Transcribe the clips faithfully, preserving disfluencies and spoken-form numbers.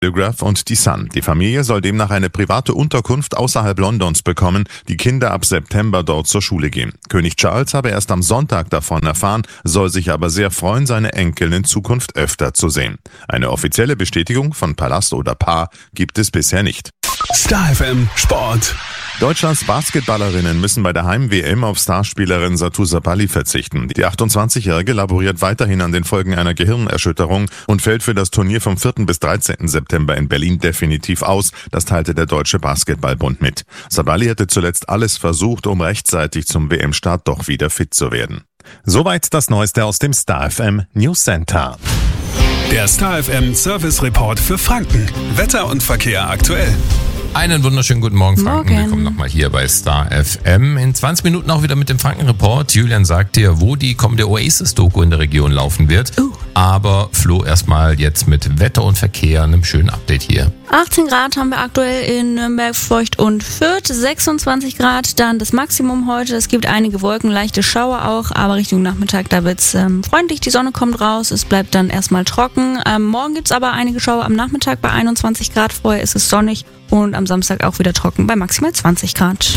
Telegraph und die Sun. Die Familie soll demnach eine private Unterkunft außerhalb Londons bekommen, die Kinder ab September dort zur Schule gehen. König Charles habe erst am Sonntag davon erfahren, soll sich aber sehr freuen, seine Enkel in Zukunft öfter zu sehen. Eine offizielle Bestätigung von Palast oder Paar gibt es bisher nicht. Star F M Sport. Deutschlands Basketballerinnen müssen bei der Heim-W M auf Starspielerin Satou Sabally verzichten. Die achtundzwanzigjährige laboriert weiterhin an den Folgen einer Gehirnerschütterung und fällt für das Turnier vom vierten bis dreizehnten September in Berlin definitiv aus. Das teilte der Deutsche Basketballbund mit. Sabally hätte zuletzt alles versucht, um rechtzeitig zum W M-Start doch wieder fit zu werden. Soweit das Neueste aus dem Star F M News Center. Der Star F M Service Report für Franken. Wetter und Verkehr aktuell. Einen wunderschönen guten Morgen, Franken. Morgen. Willkommen nochmal hier bei Star F M. In zwanzig Minuten auch wieder mit dem Franken-Report. Julian sagt dir, wo die kommende Oasis-Doku in der Region laufen wird. Uh. Aber Flo erstmal jetzt mit Wetter und Verkehr, einem schönen Update hier. achtzehn Grad haben wir aktuell in Nürnberg, Feucht und Fürth, sechsundzwanzig Grad dann das Maximum heute. Es gibt einige Wolken, leichte Schauer auch, aber Richtung Nachmittag, da wird's ähm, freundlich, die Sonne kommt raus, es bleibt dann erstmal trocken. Ähm, morgen gibt's aber einige Schauer am Nachmittag bei einundzwanzig Grad, vorher ist es sonnig und am Samstag auch wieder trocken bei maximal zwanzig Grad.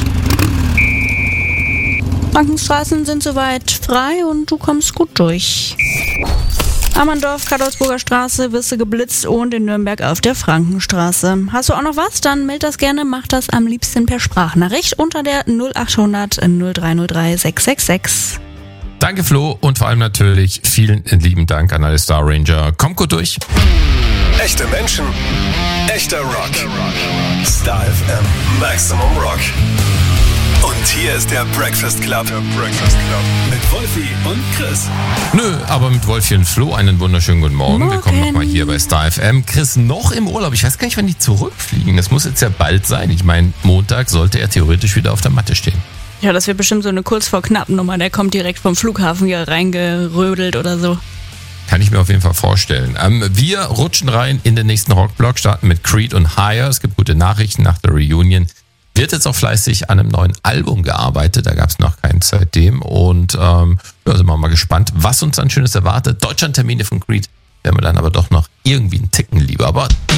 Frankenstraßen sind soweit frei und du kommst gut durch. Ammerndorf, Kadolsburger Straße, wirst du geblitzt und in Nürnberg auf der Frankenstraße. Hast du auch noch was? Dann meld das gerne, mach das am liebsten per Sprachnachricht unter der null achthundert null drei null drei sechs sechs sechs. Danke Flo und vor allem natürlich vielen lieben Dank an alle Star Ranger. Kommt gut durch. Echte Menschen, echter Rock. Star F M Maximum Rock. Und hier ist der Breakfast Club. Der Breakfast Club. Mit Wolfi und Chris. Nö, aber mit Wolfi und Flo einen wunderschönen guten Morgen. Morgen. Willkommen nochmal hier bei Star F M. Chris noch im Urlaub. Ich weiß gar nicht, wann die zurückfliegen. Das muss jetzt ja bald sein. Ich meine, Montag sollte er theoretisch wieder auf der Matte stehen. Ja, das wird bestimmt so eine kurz vor knapp Nummer. Der kommt direkt vom Flughafen hier reingerödelt oder so. Kann ich mir auf jeden Fall vorstellen. Ähm, wir rutschen rein in den nächsten Rockblock, starten mit Creed und Higher. Es gibt gute Nachrichten nach der Reunion. Wird jetzt auch fleißig an einem neuen Album gearbeitet, da gab es noch keins seitdem. Und ähm, ja, sind wir mal gespannt, was uns dann Schönes erwartet. Deutschlandtermine von Creed wären wir dann aber doch noch irgendwie einen Ticken lieber. Aber